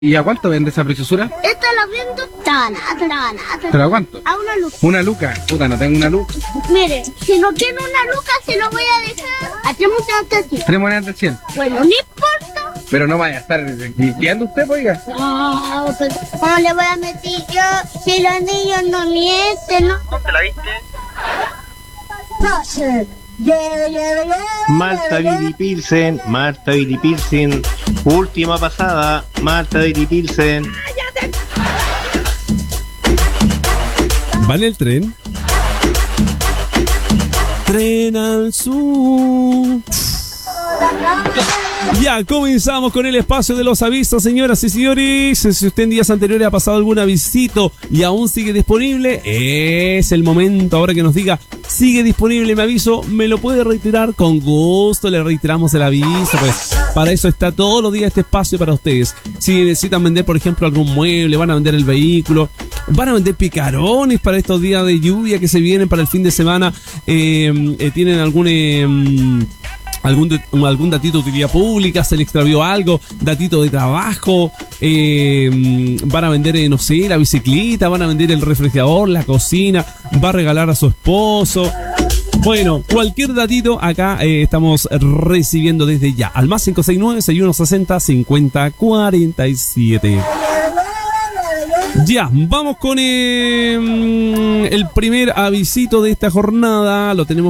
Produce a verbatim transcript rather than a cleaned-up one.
¿Y a cuánto vende esa preciosura? Esta la vendo tan, tan, ¿Pero a cuánto? a una luca. Una luca. Puta, no tengo una luca. Mire, si no tiene una luca, se lo voy a dejar a tres monedas de cien. Tres monedas de cien. Bueno, no importa. Pero no vaya a estar limpiando usted, pues, oiga. No, pues, ¿cómo le voy a meter yo si los niños no mienten, no? ¿Dónde la viste? No sé. Malta Billy Pilsen, Malta Billy Pilsen, última pasada, Malta Billy Pilsen. ¿Va en el tren? Tren al sur. Ya comenzamos con el espacio de los avisos, señoras y señores. Si usted en días anteriores ha pasado algún avisito y aún sigue disponible, es el momento ahora que nos diga: sigue disponible mi aviso, me lo puede reiterar, con gusto le reiteramos el aviso. Pues para eso está todos los días este espacio para ustedes. Si necesitan vender, por ejemplo, algún mueble, van a vender el vehículo, van a vender picarones para estos días de lluvia que se vienen para el fin de semana, eh, eh, tienen algún... Eh, Algún, algún datito de utilidad pública, se le extravió algo, datito de trabajo, eh, van a vender, eh, no sé, la bicicleta, van a vender el refrigerador, la cocina, va a regalar a su esposo. Bueno, cualquier datito acá eh, estamos recibiendo desde ya, al más cinco seis nueve, seis uno seis cero, cinco cero cuatro siete. Ya, vamos con eh, el primer avisito de esta jornada, lo tenemos